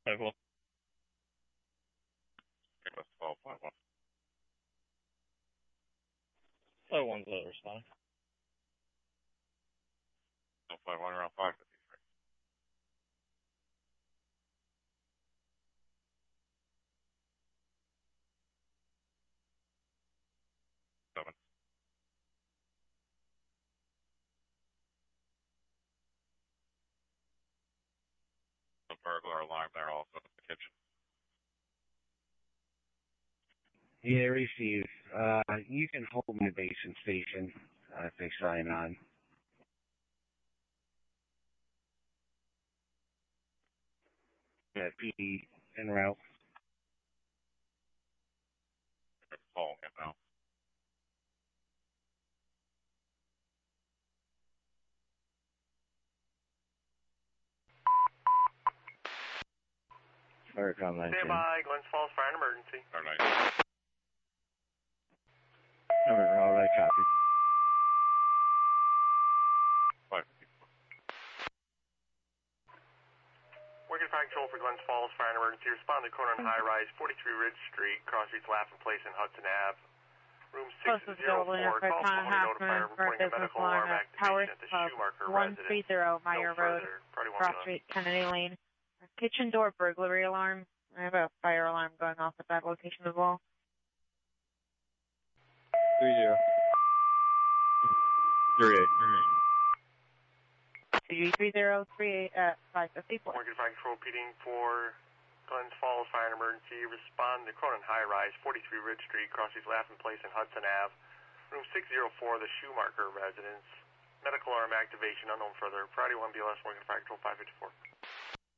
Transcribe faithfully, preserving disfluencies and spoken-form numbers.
five one. That's twelve five one. five one's uh, responding. twelve five one around five fifty-three. Seven. The burglar alarm there also in the kitchen. Yeah, received. Uh, you can hold my base and station uh, if they sign on. Yeah, P D en route. Calling it now. Firecom nineteen. Stand by, Glens Falls, fire and emergency. All right. All right, copy. five fifty-four. Working fire control for Glens Falls, fire and emergency. Respond to corner on high rise, forty-three Ridge Street, cross streets Laughlin Place and Hudson Ave. Room six oh four, call someone notified reporting a medical alarm activation at the Schumacher one three zero Meyer no Road, Cross Street, Kennedy Lane. Kitchen door burglary alarm. I have a fire alarm going off at that location as well. Three zero. Three eight. Three three zero three eight at five fifty four. Working fire control repeating for Glens Falls fire and emergency. Respond to Cronin High Rise, forty-three Ridge Street, cross streets Laughlin Place and Hudson Ave. Room six oh four, the Schumacher residence. Medical alarm activation unknown further. Friday one B L S, working fire control five fifty-four.